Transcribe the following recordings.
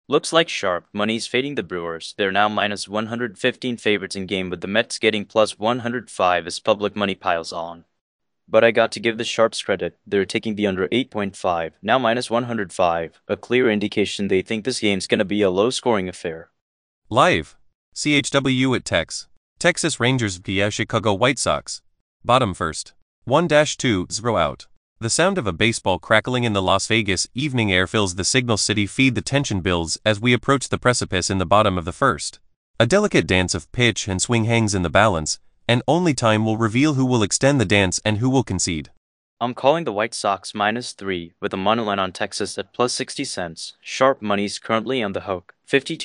Looks like sharp money's fading the Brewers. They're now minus 115 favorites in game with the Mets getting plus 105 as public money piles on. But I got to give the Sharps credit. They're taking the under 8.5, now minus 105, a clear indication they think this game's gonna be a low-scoring affair. Live. CHW at Tex. Texas Rangers vs Chicago White Sox. Bottom first. 1-2-0 out. The sound of a baseball crackling in the Las Vegas evening air fills the Signal City feed. The tension builds as we approach the precipice in the bottom of the first. A delicate dance of pitch and swing hangs in the balance, and only time will reveal who will extend the dance and who will concede. I'm calling the White Sox -3 with a monoline on Texas at plus 60 cents. Sharp money's currently on the hook,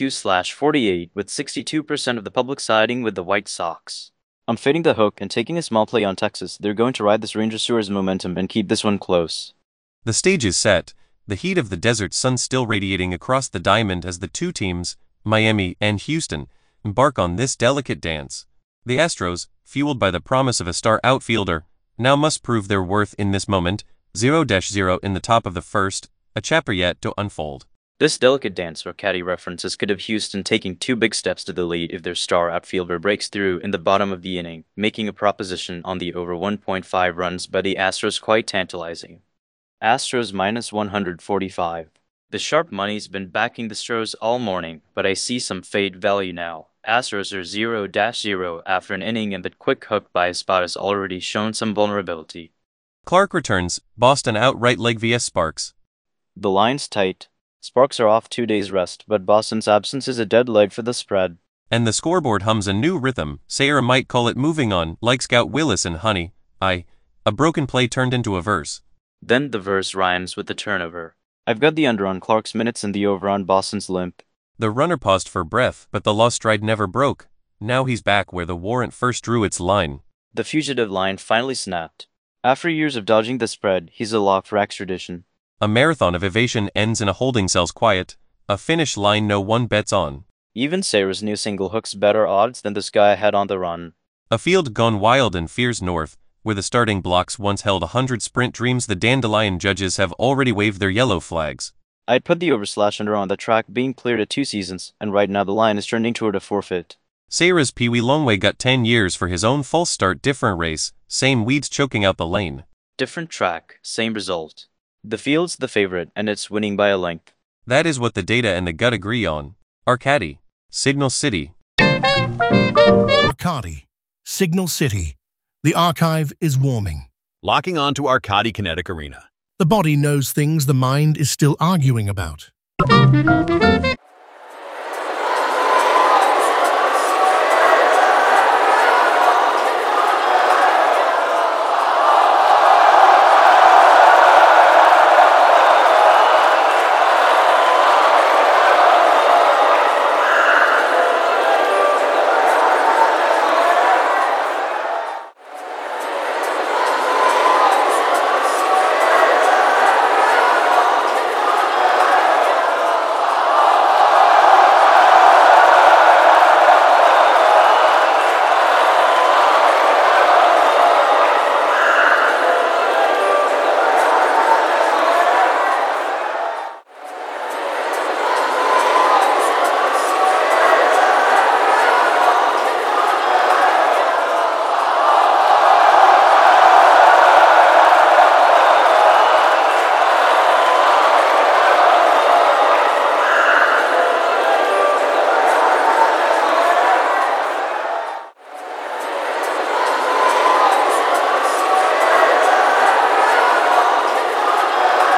52/48, with 62% of the public siding with the White Sox. I'm fading the hook and taking a small play on Texas. They're going to ride this Rangers Brewers momentum and keep this one close. The stage is set, the heat of the desert sun still radiating across the diamond as the two teams, Miami and Houston, embark on this delicate dance. The Astros, fueled by the promise of a star outfielder, now must prove their worth in this moment. 0-0 in the top of the first, a chapter yet to unfold. This delicate dance or caddy references could have Houston taking 2 big steps to the lead if their star outfielder breaks through in the bottom of the inning, making a proposition on the over 1.5 runs by the Astros quite tantalizing. Astros -145. The sharp money's been backing the Stros all morning, but I see some fade value now. Astros are 0-0 after an inning, and the quick hook by Espada has already shown some vulnerability. Clark returns, Boston outright leg vs Sparks. The line's tight. Sparks are off 2 days rest, but Boston's absence is a dead leg for the spread. And the scoreboard hums a new rhythm. Sayre might call it moving on, like Scout Willis and Honey. A broken play turned into a verse. Then the verse rhymes with the turnover. I've got the under on Clark's minutes and the over on Boston's limp. The runner paused for breath, but the lost stride never broke. Now he's back where the warrant first drew its line. The fugitive line finally snapped. After years of dodging the spread, he's a lock for extradition. A marathon of evasion ends in a holding cell's quiet, a finish line no one bets on. Even Sayre's new single hooks better odds than this guy had on the run. A field gone wild and fears north, where the starting blocks once held 100 sprint dreams. The dandelion judges have already waved their yellow flags. I'd put the over/under on the track being cleared at 2 seasons, and right now the line is trending toward a forfeit. Sayre's Pee Wee Longway got 10 years for his own false start. Different race, same weeds choking out the lane. Different track, same result. The field's the favorite, and it's winning by a length. That is what the data and the gut agree on. Arcady, Signal City. Arcady, Signal City. The archive is warming. Locking on to Arcady Kinetic Arena. The body knows things the mind is still arguing about.